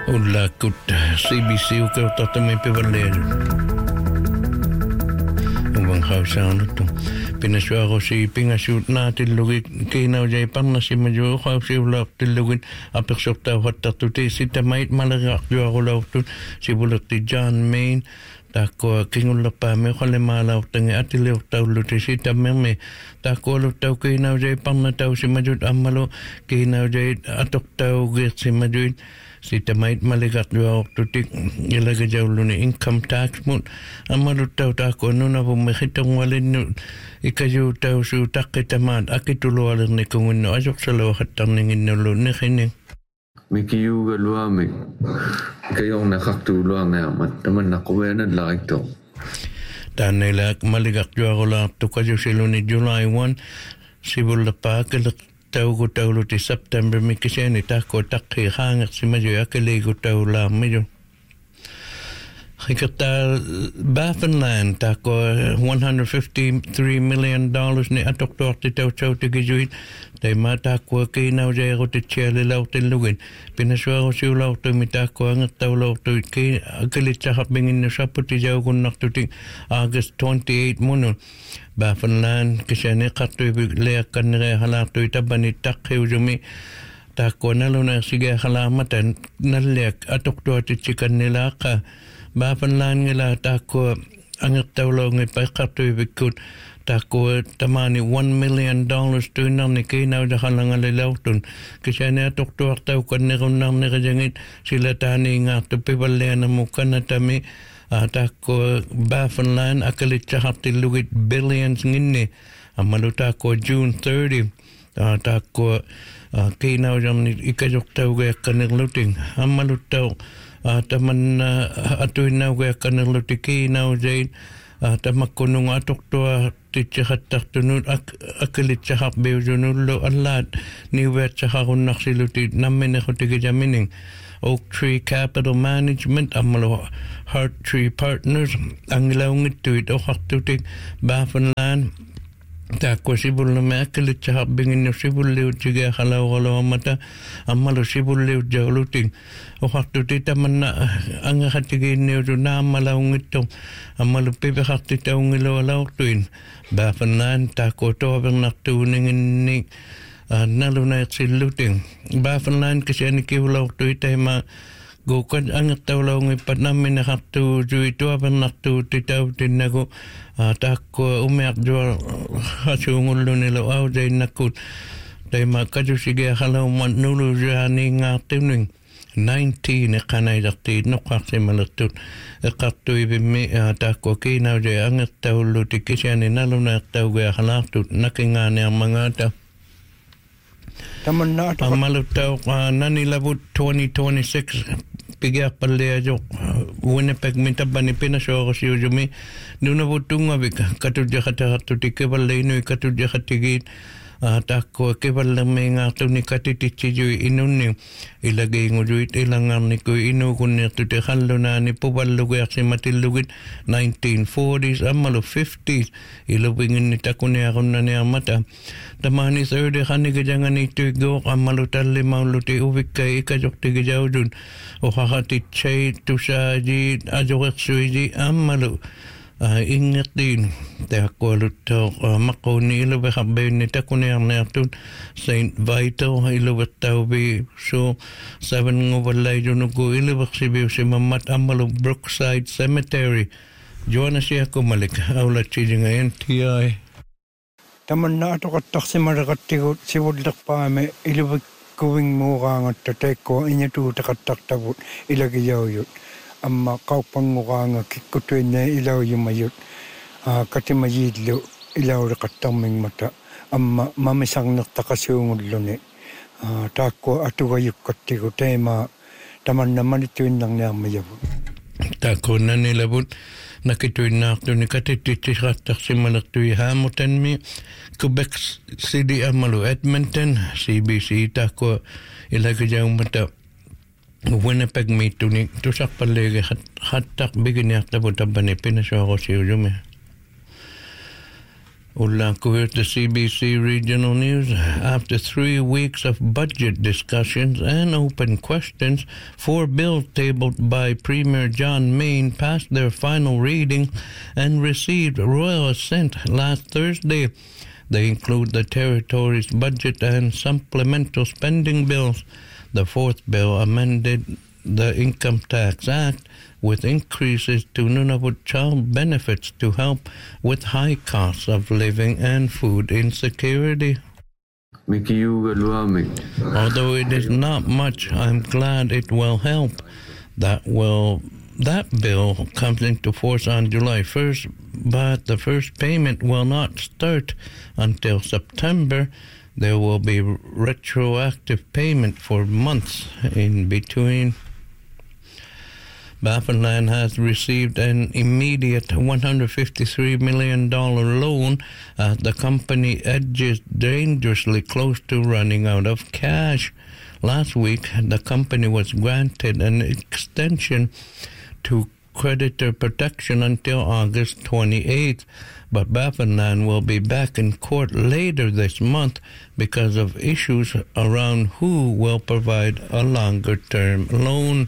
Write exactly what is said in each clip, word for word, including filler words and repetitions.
Ulla kut C B C uka tatame pevaleru. Uang hausaan tu. Pinasuaro si pingasut na tilugi kinaw jay panna si majo hausi ulau tilugi apersokta hatta tuti sita mait malagak juaro lau tu si bulat ti John Main. Tako kingulla pa me khole malau tangi atile tau luti sita me tako lu tau kinaw jay panna tau si majut amalo kinaw jay atok tau git si majut sita mait maligat juaro tuti ilaga jawlu ni income tax mut amalu tau tako nuna bu me hitong walin ikayu tau su takitamat akitulo alin ni kungunno ajok salo hatang ningin nulu ni khini Mikiyu galua mi kayong nakaktu luang na mat naman nakuha na like to. Tanila maligak juagola to kayo silo ni July first sibul pa kelak tau ko tau luti September mi kiseni tako takhi hangak si majo akele ko tau la majo. Hikata Baffinland tako one hundred fifty-three million dollars ni atok torti tau chau tigijuit tay mata ko kinaw jay ko ti chele law tilugin pinaswa ko si law to mitako ang tau law to ki akalit sa hapingin na sa puti jaw kun naktuting August twenty-eighth muno Baffinland kisani katoy leakan nire halak to itabani takhiw jumi tako nalo na sige halamatan naliak atok torti chikan nila ka Baffinland ngila tako angat tawlaw ngay paikatoy bikut tako tamani one million dollars to nang ni kinaw dahalang alilaw tun kasi na tokto aktaw kan nirong nang nikajangit sila tani nga tupipalyan na muka na tami tako Baffinland akalit sa hatilugit billions nginni amaluta ko June thirtieth tako kinaw jang ikajok taw gaya kanirluting amalutaw taman atoy na gaya kanirlutiki kinaw jayin tamakunong atok to tichahat taktunun akalit chahak beujunullo alat niwet chahakun naksiluti namin ako tigajamining Oak Tree Capital Management amalo Heart Tree Partners ang ilawngit tuit o haktutik Baffinland tako sibul na may akalit chahak bingin nyo sibul liw tiga halaw-halaw mata amalo sibul liw jawluting o haktutik taman na ang hatigin nyo na malawngit to amalo pibakakti taong ilaw-alaw tuin Baffinland tako to abang naktuningin ni nalo na siluting Baffinland kasi anikiwalaw to itay ma gukad ang tawlaw ng ipat namin nakaktu ito abang naktu titaw tinago tako umiyak jwa hasungulo nila aw day nakut day makadyo sige halaw manulo jani nga tinuing nineteen e kanay dakti nukak si malatut e kaktu ibimi tako kinaw day ang tawlo tikisyan inalo na taw gaya halaktut nakingani ang mga ta Taman na ito. Pamalutaw nanilabot twenty twenty-six pigya palya jo Winnipeg mintaban ni pinasyo ko si Ujumi nuna butong abik katudya katakatuti kebalay no katudya katigit tako kebal may nga to ni katitichi jo inun ni ilagay ngo jo ilangan ni ko inu kun ni tuti hallo na ni pubalugay si matilugit nineteen forties amalo fifties ilubingin ni takuni akon na niya mata tamani third khani gajangan ni tugo amalo tali mauluti ubik kay ikajok tigijaw dun o hakati chay to sa ji ajok suiji amalo ingat din tako luto mako ni ilo ba habay ni takuni ang natun Saint Vital ilo ba tawbi so seven ngobalay junugo ilo ba sibiw si mamat amalo Brookside Cemetery Joanna siya kumalik awla chidi ngayon T I Taman na ito katak si marakatikot si wudlak pa me ilo ba kuwing mukha nga tateko inya tu takatak tabut ilagi yaw yun amma kaupang mukha nga kikutoy na ilaw yung mayut katimayidlo ilaw rakataming mata amma mamisang naktakasungudlo ni tako atugayuk katiko tema taman naman ito'y nang niyang mayabot tako na nilabot nakitoy na ako ni katititikatak si malaktoy Hamilton mi Quebec City amalo Edmonton C B C tako ilagay yung mata Winnipeg mi tunik tusak palege hat hatak bigin yak tabo tabane pinasyo ako si Ujumi Ulanko here to C B C Regional News. After three weeks of budget discussions and open questions, four bills tabled by Premier John Mayne passed their final reading and received royal assent last Thursday. They include the territory's budget and supplemental spending bills. The fourth bill amended the Income Tax Act with increases to Nunavut child benefits to help with high costs of living and food insecurity. Although it is not much, I'm glad it will help. That will that bill comes into force on July first, but the first payment will not start until September. There will be retroactive payment for months in between. Baffinland has received an immediate one hundred fifty-three million dollars loan as the company edges dangerously close to running out of cash. Last week, the company was granted an extension to creditor protection until August twenty-eighth, but Baffinland will be back in court later this month because of issues around who will provide a longer-term loan.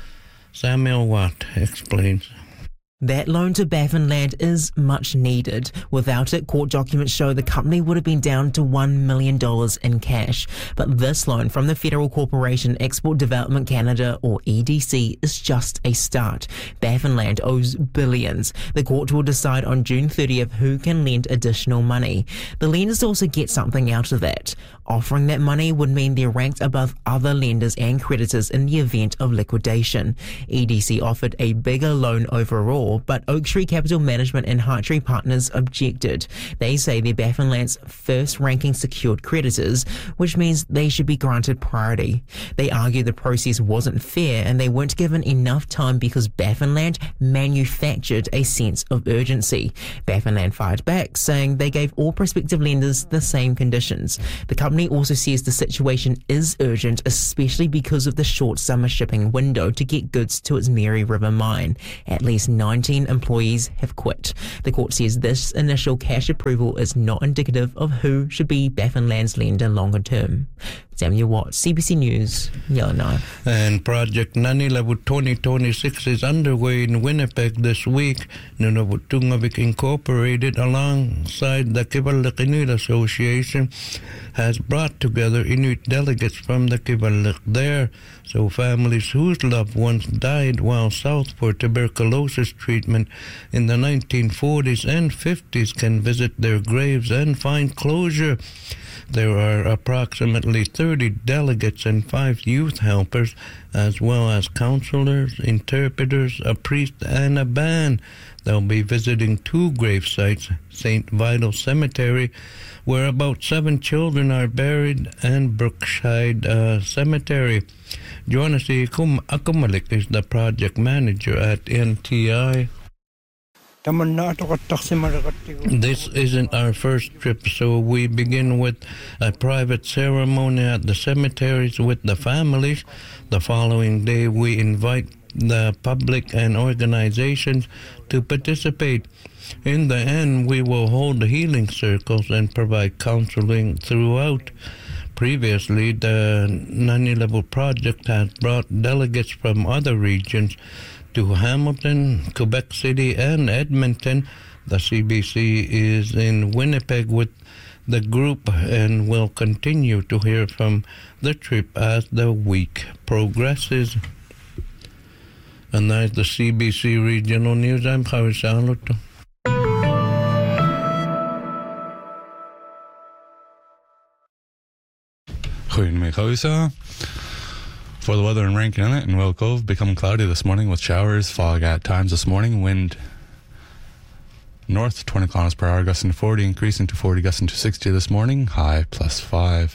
Samuel Watt explains. That loan to Baffinland is much needed. Without it, court documents show the company would have been down to one million dollars in cash. But this loan from the Federal Corporation Export Development Canada, or E D C, is just a start. Baffinland owes billions. The court will decide on June thirtieth who can lend additional money. The lenders also get something out of that. Offering that money would mean they're ranked above other lenders and creditors in the event of liquidation. E D C offered a bigger loan overall, but Oak Tree Capital Management and Hartree Partners objected. They say they're Baffinland's first-ranking secured creditors, which means they should be granted priority. They argue the process wasn't fair and they weren't given enough time because Baffinland manufactured a sense of urgency. Baffinland fired back, saying they gave all prospective lenders the same conditions. The company also says the situation is urgent, especially because of the short summer shipping window to get goods to its Mary River mine. At least nineteen employees have quit. The court says this initial cash approval is not indicative of who should be Baffinland's lender longer term. Samuel Watt, C B C News, Yellowknife. And Project Nanilavut twenty twenty-six is underway in Winnipeg this week. Nunavut Tungavik Incorporated, alongside the Kivalliq Inuit Association, has brought together Inuit delegates from the Kivalliq there, so families whose loved ones died while south for tuberculosis treatment in the nineteen forties and fifties can visit their graves and find closure. There are approximately thirty delegates and five youth helpers, as well as counselors, interpreters, a priest, and a band. They'll be visiting two grave sites, Saint Vital Cemetery, where about seven children are buried, and Brookside uh, Cemetery. Joanasi Akumalik is the project manager at N T I. This isn't our first trip, so we begin with a private ceremony at the cemeteries with the families. The following day, we invite the public and organizations to participate. In the end, we will hold healing circles and provide counseling throughout. Previously, the Nanilavut project has brought delegates from other regions to Hamilton, Quebec City, and Edmonton. The C B C is in Winnipeg with the group and will continue to hear from the trip as the week progresses. And that's the C B C Regional News. I'm Javi Saluto. Goedemiddag. For the weather in Rankin Inlet and Will Cove, become cloudy this morning with showers, fog at times this morning, wind north twenty kilometers per hour, gusting to forty, increasing to forty, gusting to sixty this morning, high plus five.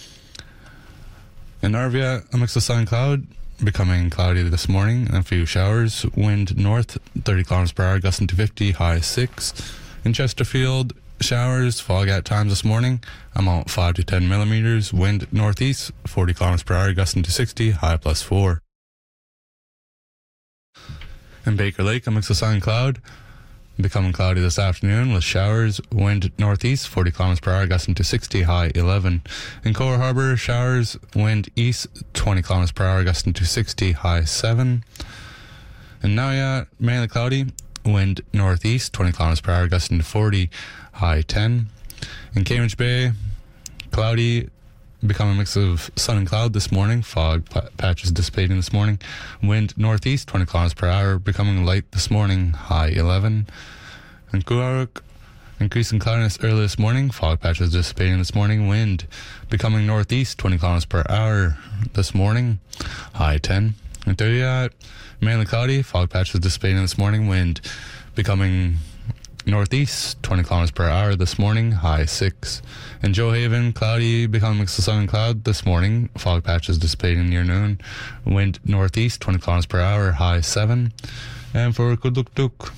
In Narvia, a mix of sun and cloud, becoming cloudy this morning, and a few showers, wind north thirty kilometers per hour, gusting to fifty, high six. In Chesterfield, showers, fog at times this morning, amount five to ten millimeters, wind northeast forty kilometers per hour, gusting to sixty, high plus four. In Baker Lake, a mix of sun and cloud, becoming cloudy this afternoon with showers, wind northeast forty kilometers per hour, gusting to sixty, high eleven. In Core Harbour, showers, wind east twenty kilometers per hour, gusting to sixty, high seven. In Nauyat, mainly cloudy, wind northeast twenty kilometers per hour, gusting to forty, high ten. In Cambridge Bay, cloudy, becoming a mix of sun and cloud this morning. Fog p- patches dissipating this morning. Wind northeast twenty kilometers per hour, becoming light this morning, high eleven. In Kuaruk, increasing cloudiness early this morning. Fog patches dissipating this morning. Wind becoming northeast twenty kilometers per hour this morning, high ten. In Tuyat, mainly cloudy. Fog patches dissipating this morning. Wind becoming northeast twenty kilometers per hour this morning, high six. In Joe Haven, cloudy, becoming mixed of sun and cloud this morning. Fog patches dissipating near noon. Wind northeast twenty kilometers per hour, high seven. And for Kudukduk,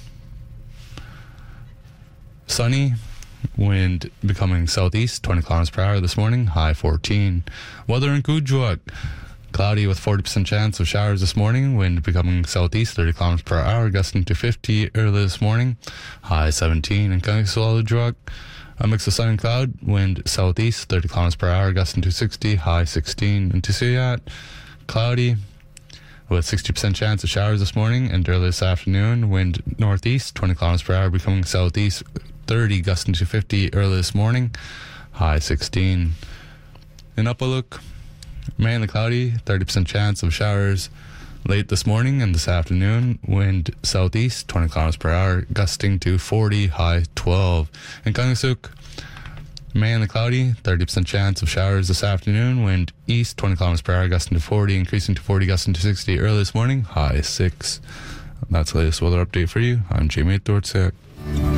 sunny, wind becoming southeast twenty kilometers per hour this morning, high fourteen. Weather in Kuujjuaq, cloudy with forty percent chance of showers this morning. Wind becoming southeast thirty kilometers per hour, gusting to fifty early this morning, high seventeen. In Kangsualujjuaq, a mix of sun and cloud. Wind southeast thirty kilometers per hour, gusting to sixty, high sixteen. In Tisuyat, cloudy with sixty percent chance of showers this morning and early this afternoon. Wind northeast twenty kilometers per hour, becoming southeast thirty, gusting to fifty early this morning, high sixteen. In Upaluk, mainly cloudy, thirty percent chance of showers late this morning and this afternoon. Wind southeast twenty kilometers per hour, gusting to forty, high twelve. In Kangasuk, mainly cloudy, thirty percent chance of showers this afternoon. Wind east twenty kilometers per hour, gusting to forty, increasing to forty, gusting to sixty early this morning, high six. That's the latest weather update for you. I'm Jamie Dortzak.